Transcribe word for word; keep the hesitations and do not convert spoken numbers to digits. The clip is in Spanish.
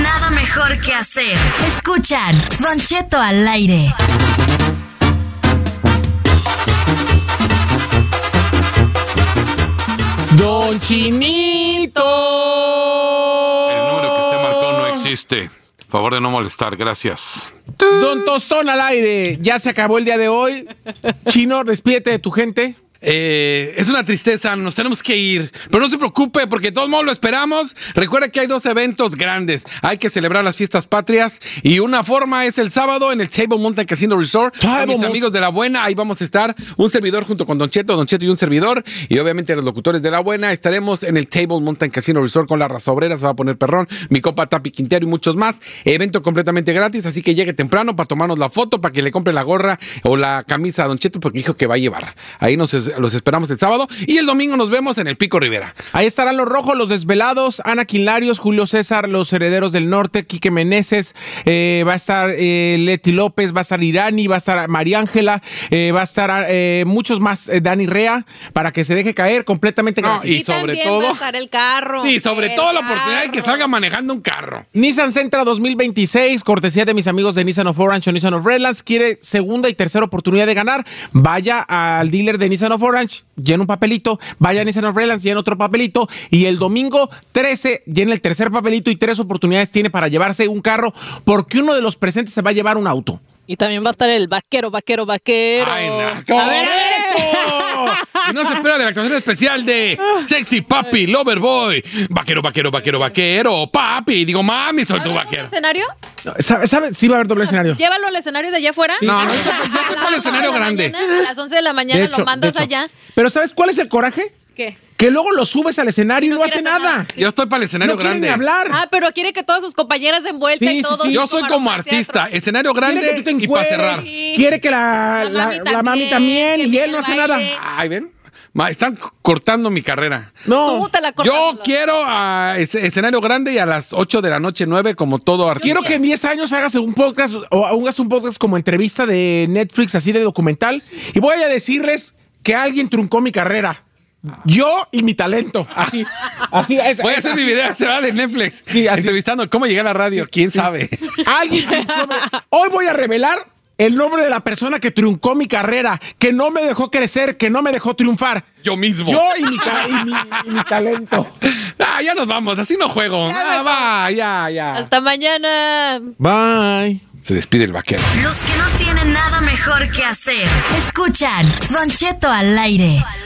nada mejor que hacer. Escuchan Don Cheto al aire. Don Chinito. El número que usted marcó no existe. Favor de no molestar, gracias. Don Tostón al aire. Ya se acabó el día de hoy. Chino, despídete de tu gente. Eh, es una tristeza, nos tenemos que ir. Pero no se preocupe, porque de todos modos lo esperamos. Recuerda que hay dos eventos grandes. Hay que celebrar las fiestas patrias. Y una forma es el sábado en el Table Mountain Casino Resort. Con mis amigos de La Buena, ahí vamos a estar. Un servidor junto con Don Cheto, Don Cheto y un servidor. Y obviamente los locutores de La Buena. Estaremos en el Table Mountain Casino Resort con la raza obrera. Se va a poner perrón. Mi compa Tapi Quintero y muchos más. Evento completamente gratis, así que llegue temprano para tomarnos la foto, para que le compre la gorra o la camisa a Don Cheto, porque dijo que va a llevar. Ahí nos los esperamos el sábado y el domingo nos vemos en el Pico Rivera. Ahí estarán los rojos, los desvelados, Ana Quinlarios, Julio César, los herederos del norte, Quique Meneses, eh, va a estar eh, Leti López, va a estar Irani, va a estar María Ángela, eh, va a estar eh, muchos más, eh, Dani Rea, para que se deje caer completamente no, gratis. y, y sobre todo va a estar el carro. Sí, sobre el todo la carro. oportunidad de que salga manejando un carro. Nissan Sentra dos mil veintiséis, cortesía de mis amigos de Nissan of Orange o Nissan of Redlands. Quiere segunda y tercera oportunidad de ganar. Vaya al dealer de Nissan of Orange, llena un papelito, vaya a Nissan of Redlands, llena otro papelito, y el domingo trece llena el tercer papelito y tres oportunidades tiene para llevarse un carro, porque uno de los presentes se va a llevar un auto. Y también va a estar el vaquero, vaquero, vaquero. ¡Ay, no! A ver, a ver. Y no se espera de la actuación especial de Sexy Papi, Lover Boy, Vaquero, vaquero, vaquero, vaquero, papi. Digo, mami, soy tu vaquero. ¿Escenario? ¿Sabe? ¿Sabe? Sí va a haber doble escenario. Llévalo al escenario de allá afuera. No, no, yo estoy, yo estoy para el escenario grande. Mañana, a las once de la mañana De hecho, lo mandas de hecho. allá. Pero ¿sabes cuál es el coraje? ¿Qué? Que luego lo subes al escenario y no, No hace quiere hacer nada. nada. Yo estoy para el escenario No quiere grande. ni hablar. Ah, pero quiere que todas sus compañeras den vuelta Sí, y sí, todo. sí. Yo soy como artista, escenario Quiere grande que tú te y para encueres, cerrar. Sí. Quiere que la, La la, mami la mami también, también, que y él Miguel no hace baile. nada. Ay, ven. Ma, están cortando mi carrera. No. ¿Cómo te la cortas? Yo quiero a ese escenario grande y a las ocho de la noche, nueve, como todo artista. Quiero que en diez años hagas un podcast o hagas un podcast como entrevista de Netflix, así de documental, y voy a decirles que alguien truncó mi carrera. Yo y mi talento. Así. así es, Voy a es hacer así. mi video, se va de Netflix. Sí, así. Entrevistando cómo llegué a la radio, quién sabe. Alguien truncó mi- Hoy voy a revelar el nombre de la persona que truncó mi carrera, que no me dejó crecer, que no me dejó triunfar. Yo mismo. Yo y mi, ca- y mi, y mi talento. Ah, ya nos vamos, así no juego. Ah, va, ya, ya. Hasta mañana. Bye. Se despide el vaquero. Los que no tienen nada mejor que hacer. Escuchan Don Cheto al aire.